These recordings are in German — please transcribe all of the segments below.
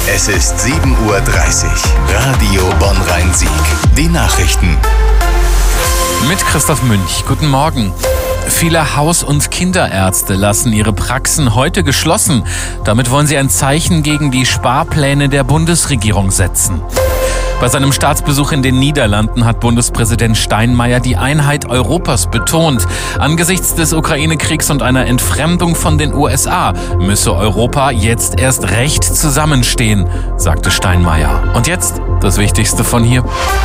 Es ist 7:30 Uhr. Radio Bonn-Rhein-Sieg. Die Nachrichten. Mit Christoph Münch. Guten Morgen. Viele Haus- und Kinderärzte lassen ihre Praxen heute geschlossen. Damit wollen sie ein Zeichen gegen die Sparpläne der Bundesregierung setzen. Bei seinem Staatsbesuch in den Niederlanden hat Bundespräsident Steinmeier die Einheit Europas betont. Angesichts des Ukraine-Kriegs und einer Entfremdung von den USA müsse Europa jetzt erst recht zusammenstehen, sagte Steinmeier. Und jetzt das Wichtigste von hier.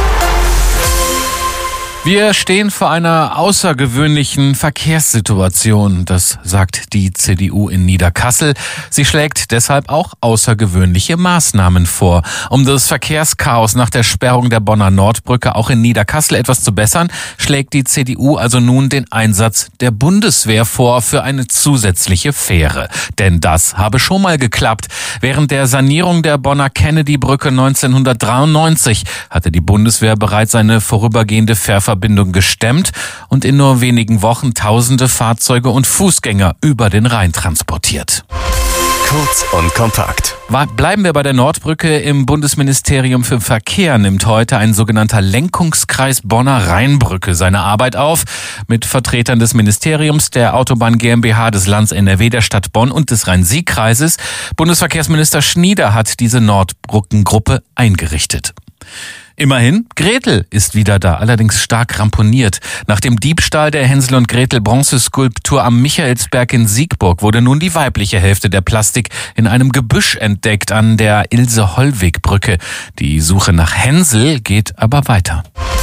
Wir stehen vor einer außergewöhnlichen Verkehrssituation, das sagt die CDU in Niederkassel. Sie schlägt deshalb auch außergewöhnliche Maßnahmen vor. Um das Verkehrschaos nach der Sperrung der Bonner Nordbrücke auch in Niederkassel etwas zu bessern, schlägt die CDU also nun den Einsatz der Bundeswehr vor für eine zusätzliche Fähre. Denn das habe schon mal geklappt. Während der Sanierung der Bonner Kennedy-Brücke 1993 hatte die Bundeswehr bereits eine vorübergehende Fährverbindung gestemmt und in nur wenigen Wochen tausende Fahrzeuge und Fußgänger über den Rhein transportiert. Kurz und kompakt. Bleiben wir bei der Nordbrücke. Im Bundesministerium für Verkehr nimmt heute ein sogenannter Lenkungskreis Bonner Rheinbrücke seine Arbeit auf. Mit Vertretern des Ministeriums, der Autobahn GmbH, des Landes NRW, der Stadt Bonn und des Rhein-Sieg-Kreises. Bundesverkehrsminister Schnieder hat diese Nordbrückengruppe eingerichtet. Immerhin, Gretel ist wieder da, allerdings stark ramponiert. Nach dem Diebstahl der Hänsel und Gretel Bronzeskulptur am Michaelsberg in Siegburg wurde nun die weibliche Hälfte der Plastik in einem Gebüsch entdeckt an der Ilse-Hollweg-Brücke. Die Suche nach Hänsel geht aber weiter.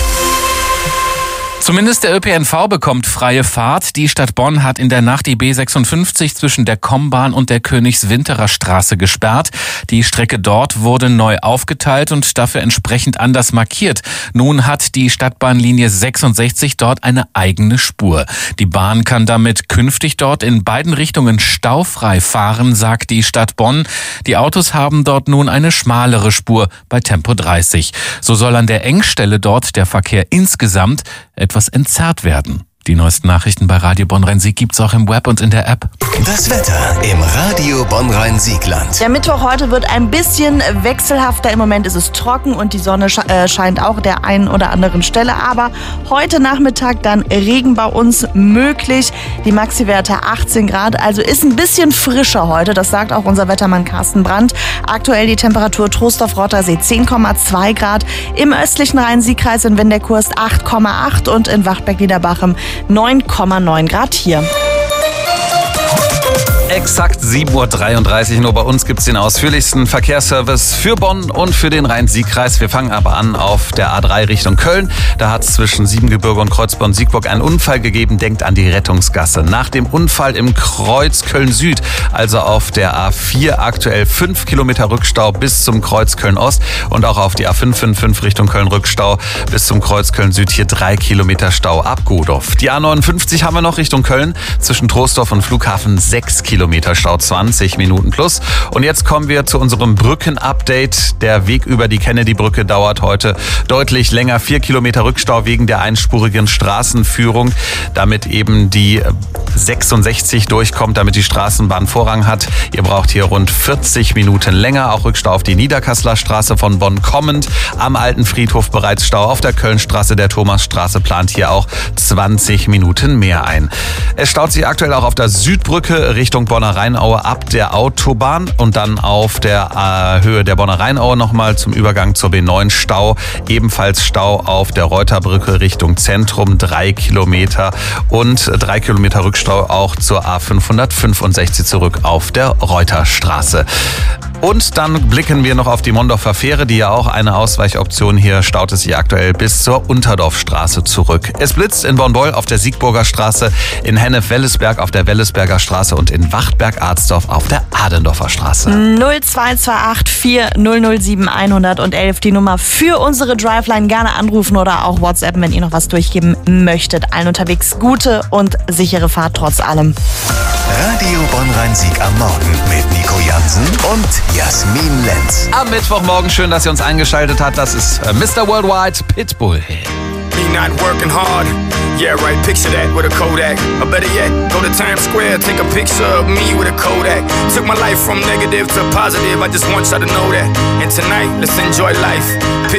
Zumindest der ÖPNV bekommt freie Fahrt. Die Stadt Bonn hat in der Nacht die B56 zwischen der Kombahn und der Königswinterer Straße gesperrt. Die Strecke dort wurde neu aufgeteilt und dafür entsprechend anders markiert. Nun hat die Stadtbahnlinie 66 dort eine eigene Spur. Die Bahn kann damit künftig dort in beiden Richtungen staufrei fahren, sagt die Stadt Bonn. Die Autos haben dort nun eine schmalere Spur bei Tempo 30. So soll an der Engstelle dort der Verkehr insgesamt etwas entzerrt werden. Die neuesten Nachrichten bei Radio Bonn-Rhein-Sieg gibt's auch im Web und in der App. Das Wetter im Radio Bonn-Rhein-Siegland. Der Mittwoch heute wird ein bisschen wechselhafter. Im Moment ist es trocken und die Sonne scheint auch der einen oder anderen Stelle. Aber heute Nachmittag dann Regen bei uns möglich. Die Maxi-Werte 18 Grad, also ist ein bisschen frischer heute. Das sagt auch unser Wettermann Carsten Brandt. Aktuell die Temperatur Trostorf-Rottersee 10,2 Grad. Im östlichen Rhein-Sieg-Kreis in Wendekurst 8,8 und in Wachtberg-Niederbachem 9,9 Grad hier. Exakt 7:33 Uhr. Nur bei uns gibt es den ausführlichsten Verkehrsservice für Bonn und für den Rhein-Sieg-Kreis. Wir fangen aber an auf der A3 Richtung Köln. Da hat es zwischen Siebengebirge und Kreuzborn-Siegburg einen Unfall gegeben. Denkt an die Rettungsgasse. Nach dem Unfall im Kreuz Köln-Süd, also auf der A4, aktuell 5 Kilometer Rückstau bis zum Kreuz Köln-Ost und auch auf die A555 Richtung Köln-Rückstau bis zum Kreuz Köln-Süd hier 3 Kilometer Stau ab Godorf. Die A59 haben wir noch Richtung Köln zwischen Troisdorf und Flughafen 6 Kilometer Stau, 20 Minuten plus. Und jetzt kommen wir zu unserem Brücken-Update. Der Weg über die Kennedy-Brücke dauert heute deutlich länger. 4 Kilometer Rückstau wegen der einspurigen Straßenführung, damit eben die 66 durchkommt, damit die Straßenbahn Vorrang hat. Ihr braucht hier rund 40 Minuten länger. Auch Rückstau auf die Niederkasseler Straße von Bonn kommend. Am Alten Friedhof bereits Stau auf der Kölnstraße. Der Thomasstraße plant hier auch 20 Minuten mehr ein. Es staut sich aktuell auch auf der Südbrücke Richtung Bonner Rheinaue ab der Autobahn und dann auf der Höhe der Bonner Rheinaue nochmal zum Übergang zur B9 Stau. Ebenfalls Stau auf der Reuterbrücke Richtung Zentrum, 3 Kilometer und 3 Kilometer Rückstau auch zur A565 zurück auf der Reuterstraße. Und dann blicken wir noch auf die Mondorfer Fähre, die ja auch eine Ausweichoption hier staut es sich aktuell bis zur Unterdorfstraße zurück. Es blitzt in Bornboll auf der Siegburger Straße, in Hennef-Wellesberg auf der Wellesberger Straße und in Wachtberg-Arzdorf auf der Adendorfer Straße. 0228 4007 111 die Nummer für unsere Driveline. Gerne anrufen oder auch WhatsApp, wenn ihr noch was durchgeben möchtet. Allen unterwegs gute und sichere Fahrt trotz allem. Radio Bonn-Rhein-Sieg am Morgen mit Nico Jansen und Jasmin Lenz. Am Mittwochmorgen, schön, dass ihr uns eingeschaltet habt. Das ist Mr. Worldwide Pitbull. Me not working hard, Yeah, right, picture that with a Kodak. Or better yet, go to Times Square, take a picture of me with a Kodak. Took my life from negative to positive, I just want y'all to know that. And tonight, let's enjoy life.